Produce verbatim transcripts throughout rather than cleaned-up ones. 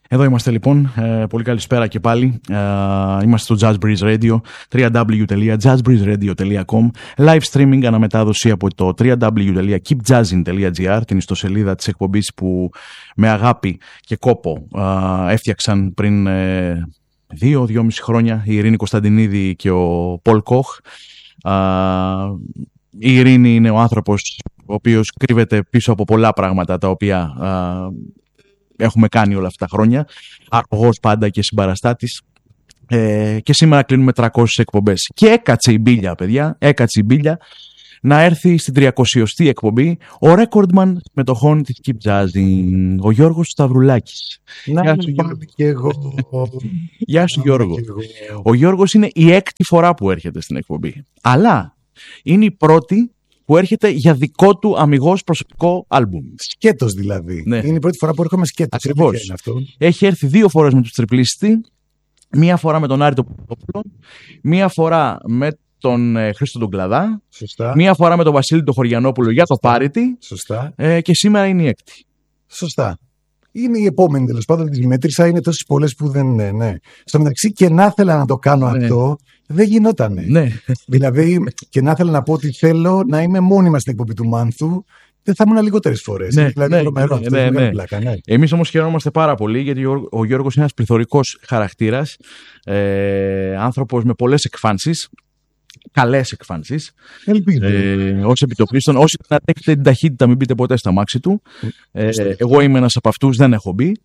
Εδώ είμαστε λοιπόν, ε, πολύ καλησπέρα και πάλι, ε, είμαστε στο Jazz Breeze Radio, double-u double-u double-u τελεία jazz breeze radio τελεία com, live streaming αναμετάδοση από το double-u double-u double-u τελεία keep jazzing τελεία gr, την ιστοσελίδα της εκπομπής που με αγάπη και κόπο ε, έφτιαξαν πριν ε, δύο, δυόμιση χρόνια η Ειρήνη Κωνσταντινίδη και ο Πολ Κοχ. Ε, η Ειρήνη είναι ο άνθρωπος ο οποίος κρύβεται πίσω από πολλά πράγματα τα οποία ε, έχουμε κάνει όλα αυτά τα χρόνια, αργός πάντα και συμπαραστάτης, ε, και σήμερα κλείνουμε τριακόσιες εκπομπές. Και έκατσε η μπίλια, παιδιά, έκατσε η μπίλια να έρθει στην τριακοσιωστή εκπομπή ο recordman μετοχών της Keep Jazzing, ο Γιώργος Σταυρουλάκης. Να, Γεια σου, Γιώργο. Και εγώ. Γεια σου, Γιώργο. Ο Γιώργος είναι η έκτη φορά που έρχεται στην εκπομπή, αλλά είναι η πρώτη που έρχεται για δικό του αμιγώς προσωπικό άλμπουμ. Σκέτος δηλαδή. Ναι. Είναι η πρώτη φορά που έρχομαι σκέτος. Ακριβώς. Έχει έρθει δύο φορές με τους Τριπλίστη, μία φορά με τον Άρη τον Παπαδόπουλο, μία φορά με τον ε, Χρήστο τον Κλαδά, σωστά, μία φορά με τον Βασίλη τον Χωριανόπουλο για το Πάρητη, σωστά, ε, και σήμερα είναι η έκτη. Σωστά. Είναι η επόμενη, τέλος πάντων, τη μέτρησα, είναι τόσες πολλές που δεν είναι. Ναι. Στο μεταξύ, και να ήθελα να το κάνω, ναι, αυτό, δεν γινότανε. Ναι. Δηλαδή, και να ήθελα να πω ότι θέλω να είμαι μόνιμα στην εκπομπή του Μάνθου, δεν θα ήμουν λιγότερες φορές. Ναι, δηλαδή, ναι, τρομερό, ναι, ναι, ναι. Πλάκα, ναι. Εμείς όμως χαιρόμαστε πάρα πολύ, γιατί ο Γιώργος είναι ένας πληθωρικός χαρακτήρας, ε, άνθρωπος με πολλές εκφάνσεις. Καλές εκφάνσεις. Ελπίζω. Ε, ως επιτοπλίστων, όσοι δεν αντέχετε την ταχύτητα, μην μπείτε ποτέ στα μάξι του. Ε, εγώ είμαι ένας από αυτούς, δεν έχω μπει.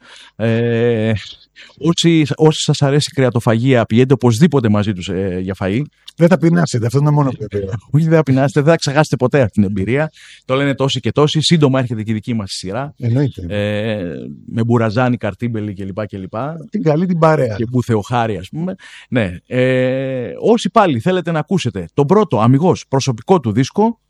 Ε, όσοι, όσοι σας αρέσει η κρεατοφαγία, πηγαίνετε οπωσδήποτε μαζί τους ε, για φαΐ. Δεν θα πεινάσετε, αυτό είναι μόνο βέβαιο. Όχι, δεν θα πεινάσετε, δεν θα ξεχάσετε ποτέ αυτή την εμπειρία. Το λένε τόσοι και τόσοι. Σύντομα έρχεται και η δική μας σειρά. Εννοείται. Ε, με μπουραζάνι, καρτίμπελι κλπ. κλπ. Την καλή την παρέα. Και μπουθεοχάρη, ας πούμε. Ναι. Ε, όσοι πάλι θέλετε να ακούσετε τον πρώτο αμιγώς προσωπικό του δίσκο,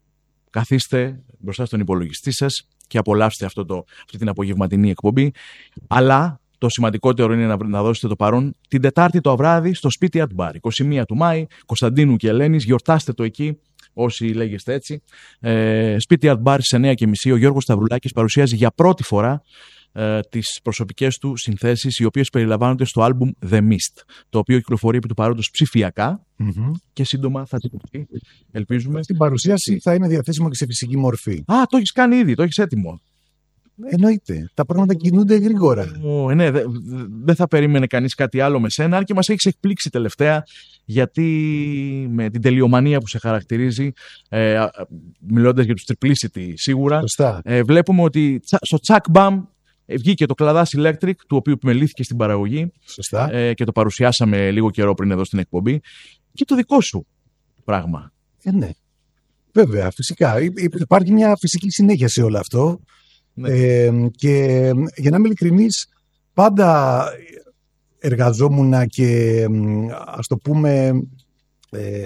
καθίστε μπροστά στον υπολογιστή σας και απολαύστε αυτό το, αυτή την απογευματινή εκπομπή. Αλλά το σημαντικότερο είναι να, να δώσετε το παρόν την Τετάρτη το βράδυ στο σπίτι Art Bar, εικοστή πρώτη του Μάη, Κωνσταντίνου και Ελένης. Γιορτάστε το εκεί, όσοι λέγεστε έτσι. Ε, σπίτι Art Bar στις εννιά και μισή. Ο Γιώργος Σταυρουλάκης παρουσιάζει για πρώτη φορά ε, τις προσωπικές του συνθέσεις, οι οποίες περιλαμβάνονται στο άλμπουμ The Mist, το οποίο κυκλοφορεί επί του παρόντος ψηφιακά, mm-hmm, και σύντομα θα τυπωθεί, ελπίζουμε. Στην παρουσίαση θα είναι διαθέσιμο και σε φυσική μορφή. Α, το έχεις κάνει ήδη, το έχεις έτοιμο. Εννοείται. Τα πράγματα κινούνται γρήγορα. Oh, ναι, δεν δε θα περίμενε κανείς κάτι άλλο με σένα, αν και μας έχεις εκπλήξει τελευταία, γιατί με την τελειομανία που σε χαρακτηρίζει, ε, μιλώντας για τους Triplicity σίγουρα, ε, βλέπουμε ότι στο Chuck Bam βγήκε το Κλαδάς Electric, του οποίου επιμελήθηκε στην παραγωγή. Σωστά. Ε, και το παρουσιάσαμε λίγο καιρό πριν εδώ στην εκπομπή. Και το δικό σου πράγμα. Ε, ναι. Βέβαια, φυσικά. Υπάρχει μια φυσική συνέχεια σε όλο αυτό. Ναι. Ε, και για να είμαι ειλικρινής, πάντα εργαζόμουν και, ας το πούμε, ε,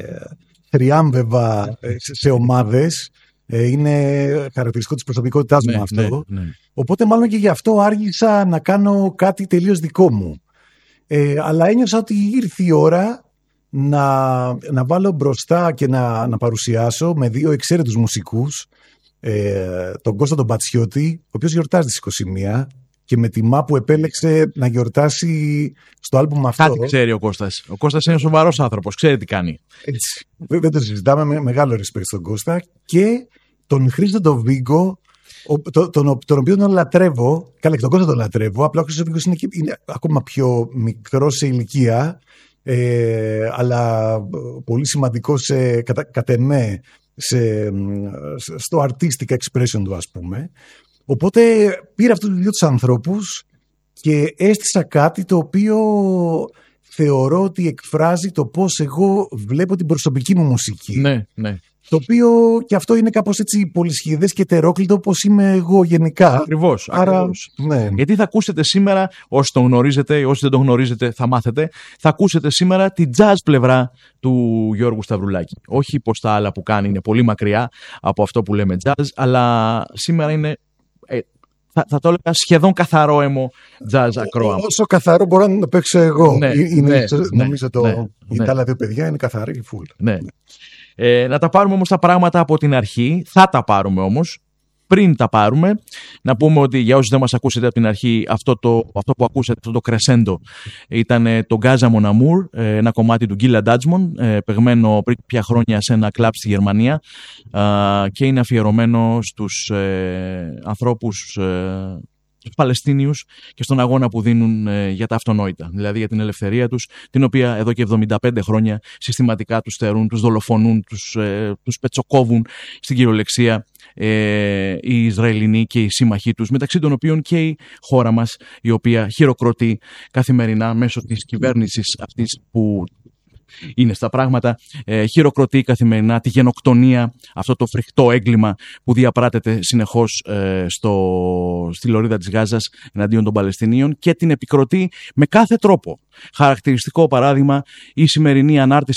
θριάμβευα σε ομάδες. Ε, είναι χαρακτηριστικό της προσωπικότητάς μου, ναι, αυτό. Ναι, ναι. Οπότε μάλλον και γι' αυτό άργησα να κάνω κάτι τελείως δικό μου. Ε, αλλά ένιωσα ότι ήρθε η ώρα να, να βάλω μπροστά και να, να παρουσιάσω με δύο εξαίρετους μουσικούς, Ε, τον Κώστα τον Πατσιώτη, ο οποίος γιορτάζει στις είκοσι μία, και με τιμά που επέλεξε να γιορτάσει στο άλμπουμ αυτό. Κάτι ξέρει ο Κώστας. Ο Κώστας είναι σοβαρός άνθρωπος, ξέρει τι κάνει. Έτσι. Δεν το συζητάμε, με μεγάλο respect στον Κώστα. Και τον Χρήστο τον Βίγκο, τον, τον, τον οποίο τον λατρεύω. Καλά, και τον Κώστα τον λατρεύω. Απλά ο Χρήστος Βίγκος είναι, είναι ακόμα πιο μικρός σε ηλικία, ε, αλλά πολύ σημαντικός σε, κατά, κατ' εμέ, Σε, στο artistic expression του, ας πούμε. Οπότε πήρα αυτούς τους δύο τους ανθρώπους και έστησα κάτι το οποίο θεωρώ ότι εκφράζει το πώς εγώ βλέπω την προσωπική μου μουσική. Ναι, ναι. Το οποίο και αυτό είναι κάπως έτσι πολυσχηδές και τερόκλητο, όπως είμαι εγώ γενικά. Ακριβώς. Άρα, ακριβώς. Ναι. Γιατί θα ακούσετε σήμερα, όσοι τον γνωρίζετε, όσοι δεν τον γνωρίζετε θα μάθετε, θα ακούσετε σήμερα την jazz πλευρά του Γιώργου Σταυρουλάκη. Όχι πως τα άλλα που κάνει είναι πολύ μακριά από αυτό που λέμε jazz, αλλά σήμερα είναι, ε, θα, θα το έλεγα, σχεδόν καθαρό αίμο jazz ακρόαμα. Όσο καθαρό μπορώ να το παίξω εγώ. Ναι, είναι, ναι, νομίζω ναι, το, ναι, οι άλλα δύο παιδιά είναι καθαροί full. Ναι. Ε, να τα πάρουμε όμως τα πράγματα από την αρχή. Θα τα πάρουμε όμως. πριν τα πάρουμε, να πούμε ότι για όσους δεν μας ακούσετε από την αρχή, αυτό, το, αυτό που ακούσατε, αυτό το κρεσέντο, ήταν το Gaza Mon Amour, ένα κομμάτι του Γκίλα Ντάτσμον, παιγμένο πριν πια χρόνια σε ένα κλαμπ στη Γερμανία, και είναι αφιερωμένο στους ε, ανθρώπους, ε, τους Παλαιστίνιους, και στον αγώνα που δίνουν ε, για τα αυτονόητα, δηλαδή για την ελευθερία τους, την οποία εδώ και εβδομήντα πέντε χρόνια συστηματικά τους στερούν, τους δολοφονούν, τους, ε, τους πετσοκόβουν στην κυριολεξία ε, οι Ισραηλινοί και οι σύμμαχοί τους, μεταξύ των οποίων και η χώρα μας, η οποία χειροκροτεί καθημερινά μέσω της κυβέρνησης αυτής που είναι στα πράγματα, ε, χειροκροτεί καθημερινά τη γενοκτονία, αυτό το φρικτό έγκλημα που διαπράτεται συνεχώς ε, στο, στη λωρίδα της Γάζας εναντίον των Παλαιστινίων, και την επικροτεί με κάθε τρόπο. Χαρακτηριστικό παράδειγμα η σημερινή ανάρτηση